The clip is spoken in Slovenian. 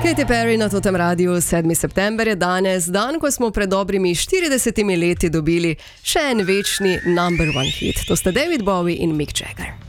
Katy Perry na Totem Radiu, 7. september je danes, dan, ko smo pred dobrimi 40 leti dobili še en večni number one hit. To sta David Bowie in Mick Jagger.